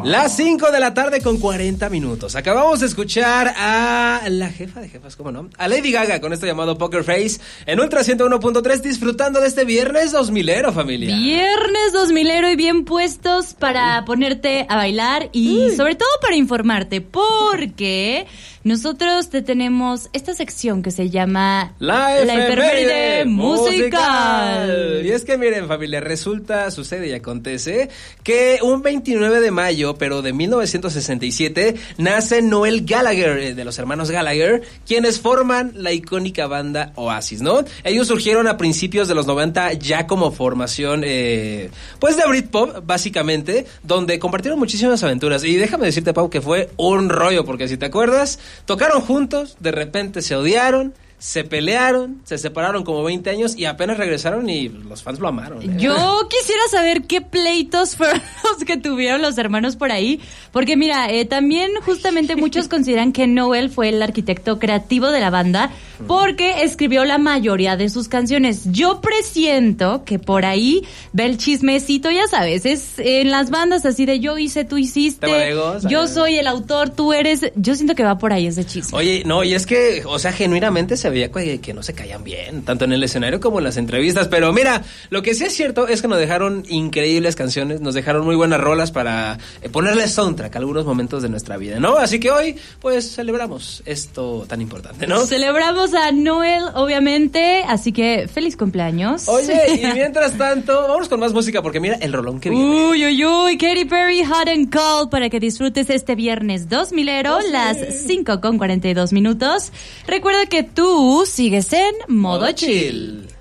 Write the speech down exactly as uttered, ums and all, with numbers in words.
Las cinco de la tarde con cuarenta minutos. Acabamos de escuchar a la jefa de jefas, ¿cómo no? A Lady Gaga con esto llamado Poker Face en Ultra ciento uno punto tres, disfrutando de este viernes dos milero, familia. Viernes dos milero y bien puestos para uh. ponerte a bailar y uh. sobre todo para informarte, porque nosotros te tenemos esta sección que se llama La Efeméride Musical. Musical. Y es que miren, familia, resulta, sucede y acontece que un veintinueve de mayo, pero de mil novecientos sesenta y siete, nace Noel Gallagher, de los hermanos Gallagher, quienes forman la icónica banda Oasis, ¿no? Ellos surgieron a principios de los noventa ya como formación, eh, pues de Britpop, básicamente, donde compartieron muchísimas aventuras. Y déjame decirte, Pau, que fue un rollo, porque si te acuerdas, tocaron juntos, de repente se odiaron, se pelearon, se separaron como veinte años y apenas regresaron y los fans lo amaron, ¿eh? Yo quisiera saber qué pleitos fueron los que tuvieron los hermanos por ahí, porque mira, eh, también justamente muchos consideran que Noel fue el arquitecto creativo de la banda porque escribió la mayoría de sus canciones. Yo presiento que por ahí ve el chismecito, ya sabes, es en las bandas así de yo hice, tú hiciste, Legos, yo soy el autor, tú eres, yo siento que va por ahí ese chisme. Oye, no, y es que, o sea, genuinamente se veía que, que no se caían bien, tanto en el escenario como en las entrevistas, pero mira, lo que sí es cierto es que nos dejaron increíbles canciones, nos dejaron muy buenas rolas para eh, ponerle soundtrack a algunos momentos de nuestra vida, ¿no? Así que hoy, pues, celebramos esto tan importante, ¿no? Celebramos a Noel, obviamente, así que feliz cumpleaños. Oye, y mientras tanto, vamos con más música, porque mira el rolón que viene. Uy, uy, uy, Katy Perry, Hot and Cold, para que disfrutes este viernes dos milero, sí. Las cinco con cuarenta y dos minutos. Recuerda que tú sigues en modo chill.